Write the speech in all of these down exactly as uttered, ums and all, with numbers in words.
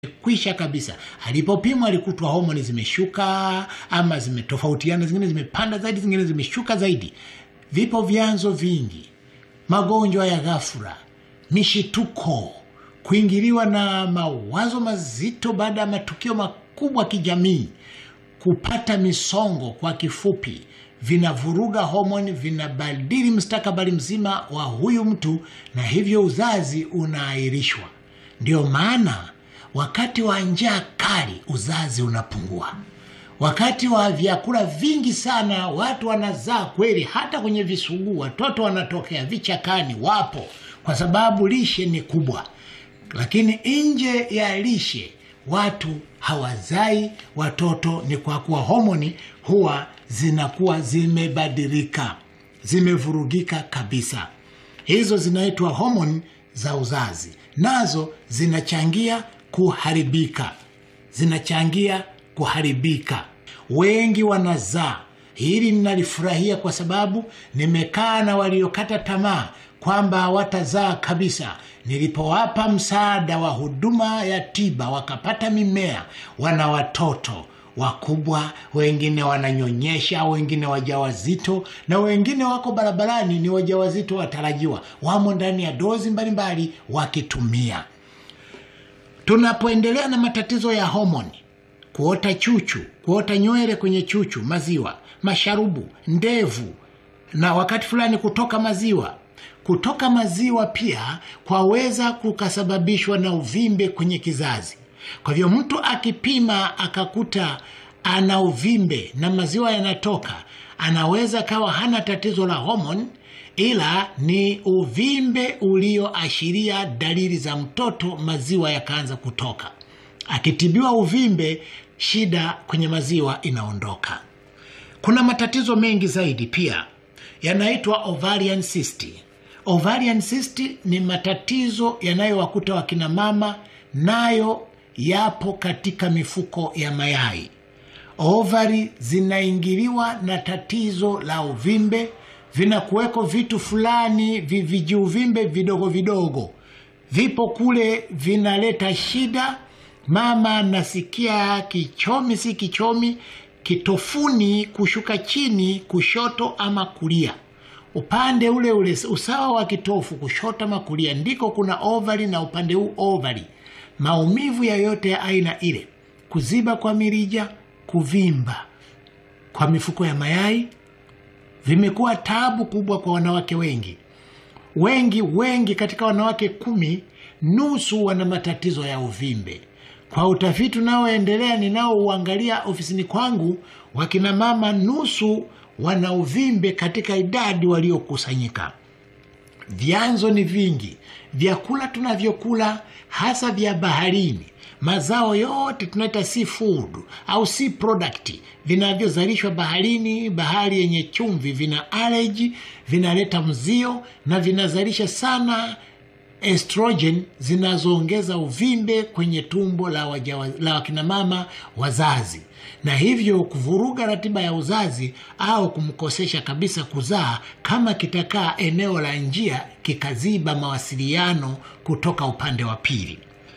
kwisha kabisa. Alipopimwa alikutwa homoni zimeshuka ama zimetofautiana, zingine zimepanda zaidi, zingine zimeshuka zaidi. Vipo vyanzo vingi: magonjwa ya ghafla, mishituko, kuingiliwa na mawazo mazito baada ya matukio makubwa kijamii, kupata misongo. Kwa kifupi, vinavuruga homoni, vinabadili mustakabali mzima wa huyu mtu, na hivyo uzazi unaahirishwa. Ndio maana wakati wa njaa kali uzazi unapungua. Wakati wa vyakula vingi sana watu wanazaa kweli, hata kwenye visuguu watoto wanatokea, vichakani wapo, kwa sababu lishe ni kubwa. Lakini nje ya lishe watu hawazai watoto, ni kwa kuwa homoni huwa zinakuwa zimebadilika, zimevurugika kabisa. Hizo zinaitwa homoni za uzazi, nazo zinachangia kuharibika, zinachangia kuharibika. Wengi wanazaa. Hili ninalifurahia kwa sababu nimekaa na waliokata tamaa kwamba hawatazaa kabisa. Nilipowapa msaada wa huduma ya tiba, wakapata mimea, wana watoto wakubwa, wengine wananyonyesha, wengine wajawazito, na wengine wako barabarani ni wajawazito watarajiwa, wamo ndani ya dozi mbalimbali wakitumia. Tunapoendelea na matatizo ya homoni, kuota chuchu, kuota nywele kwenye chuchu, maziwa, masharubu, ndevu, na wakati fulani kutoka maziwa. Kutoka maziwa pia kwaweza kukasababishwa na uvimbe kwenye kizazi. Kwa hivyo mtu akipima akakuta ana uvimbe na maziwa yanatoka, anaweza kawa hana tatizo la homoni, ila ni uvimbe ulioashiria dalili za mtoto, maziwa yakaanza kutoka. Akitibiwa uvimbe, shida kwenye maziwa inaondoka. Kuna matatizo mengi zaidi pia yanaitwa ovarian cyst. Ovarian cyst ni matatizo yanayowakuta wakina mama, nayo yapo katika mifuko ya mayai. Ovari zinaingiliwa na tatizo la uvimbe, vinakuweko vitu fulani viviji uvimbe vidogo vidogo, vipo kule, vinaleta shida. Mama nasikia kichomi, si kichomi, kitofuni kushuka chini, kushoto ama kulia. Upande ule ule usawa wa kitofu, kushoto ama kulia, ndiko kuna ovari, na upande huu ovari. Maumivu ya yote ya aina ile, kuziba kwa mirija, kuvimba kwa mifuko ya mayai, vimekuwa taabu kubwa kwa wanawake wengi. Wengi wengi katika wanawake kumi, nusu wana matatizo ya uvimbe. Kwa utafiti unaoendelea ninao uangalia ofisini kwangu, wakina mama nusu wana uvimbe katika idadi waliokusanyika. Vyanzo ni vingi. Vyakula tunavyokula, hasa vya baharini, mazao yote tunaita seafood au sea product, vinavyozalishwa baharini, bahari yenye chumvi, vina allergy, vinaleta mzio, na vinazalisha sana estrogen zinazoongeza uvimbe kwenye tumbo la wajawa, la wakina mama wazazi, na hivyo kuvuruga ratiba ya uzazi au kumkosesha kabisa kuzaa, kama kitakaa eneo la njia kikaziba mawasiliano kutoka upande wa pili.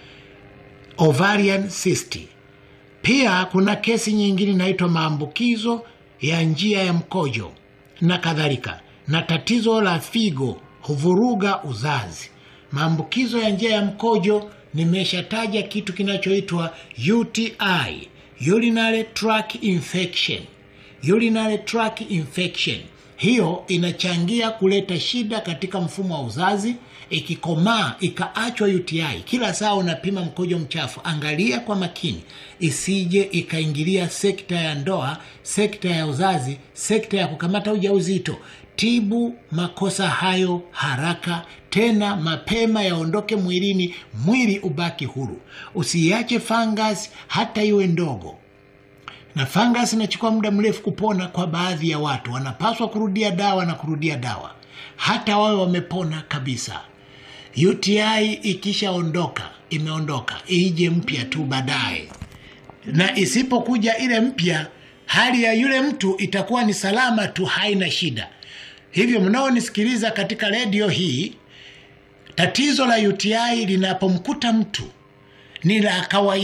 Ovarian cyst. Pia kuna kesi nyingine inaitwa maambukizo ya njia ya mkojo na kadhalika, na tatizo la figo huvuruga uzazi. Maambukizo ya njia ya mkojo, nimeshataja kitu kinachoitwa U T I, urinary tract infection. Urinary tract infection hiyo inachangia kuleta shida katika mfumo wa uzazi. Ikikomaa ikaachwa U T I, kila saa unapima mkojo mchafu, angalia kwa makini isije ikaingilia sekta ya ndoa, sekta ya uzazi, sekta ya kukamata ujauzito. Tibu makosa hayo haraka, tena mapema, yaondoke mwilini, mwili ubaki huru. Usiache fungus hata iwe ndogo. Na fungus inachukua muda mrefu kupona. Kwa baadhi ya watu wanapaswa kurudia dawa na kurudia dawa hata wawe wamepona kabisa. U T I ikishaondoka, imeondoka, ije mpya tu baadaye. Na isipokuja ile mpya, hali ya yule mtu itakuwa ni salama tu, haina shida. Hivyo mnaonisikiliza katika redio hii, tatizo la U T I linapomkuta mtu, ni la kawaida.